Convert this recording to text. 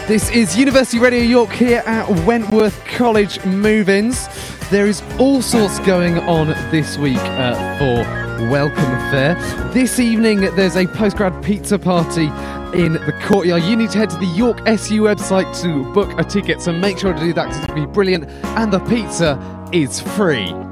This is University Radio York here at Wentworth College Move-Ins. There is all sorts going on this week for Welcome Fair. This evening there's a postgrad pizza party in the courtyard. You need to head to the York SU website to book a ticket, so make sure to do that because it's going to be brilliant and the pizza is free.